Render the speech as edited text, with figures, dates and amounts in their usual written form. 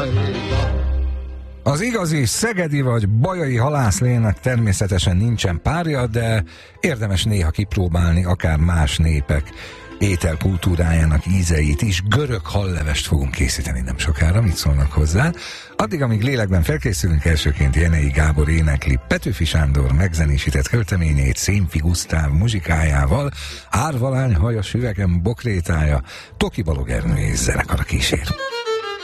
Az igazi szegedi vagy bajai halászlének természetesen nincsen párja, de érdemes néha kipróbálni akár más népek ételkultúrájának ízeit is. Görög hallevest fogunk készíteni nem sokára, mit szólnak hozzá? Addig, amíg lélekben felkészülünk, elsőként Jenei Gábor énekli Petőfi Sándor megzenésített költeményét Szénfi Gusztáv muzsikájával, Árvalány hajas üvegem bokrétája, Toki Balog Ernő és zenekara kísér.